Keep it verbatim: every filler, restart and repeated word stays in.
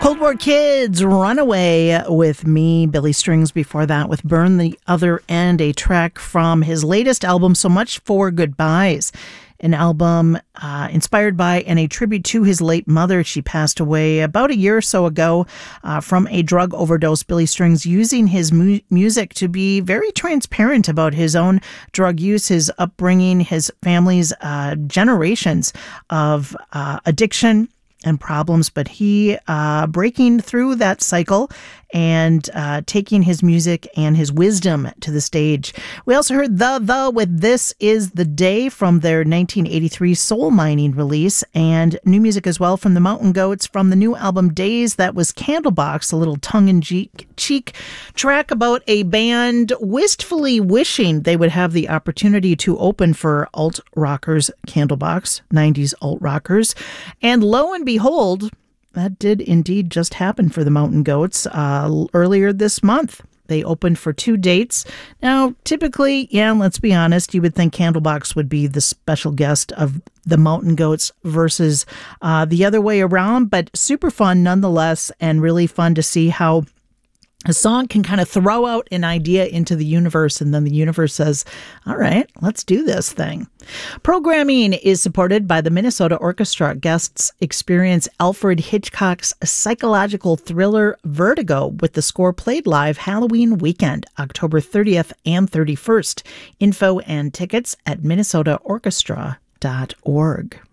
Cold War Kids, Runaway with Me. Billy Strings before that with Burn the Other End, a track from his latest album, So Much for Goodbyes. An album uh, inspired by and a tribute to his late mother. She passed away about a year or so ago uh, from a drug overdose. Billy Strings using his mu- music to be very transparent about his own drug use, his upbringing, his family's uh, generations of uh, addiction and problems, but he uh, breaking through that cycle and uh, taking his music and his wisdom to the stage. We also heard The The with This Is the Day from their nineteen eighty-three Soul Mining release, and new music as well from the Mountain Goats from the new album Days. That was Candlebox, a little tongue-in-cheek track about a band wistfully wishing they would have the opportunity to open for alt rockers Candlebox, nineties alt rockers. And lo and behold, that did indeed just happen for the Mountain Goats uh, earlier this month. They opened for two dates. Now, typically, yeah, let's be honest, you would think Candlebox would be the special guest of the Mountain Goats versus uh, the other way around, but super fun nonetheless, and really fun to see how a song can kind of throw out an idea into the universe, and then the universe says, all right, let's do this thing. Programming is supported by the Minnesota Orchestra. Guests experience Alfred Hitchcock's psychological thriller Vertigo with the score played live Halloween weekend, October thirtieth and thirty-first. Info and tickets at minnesota orchestra dot org.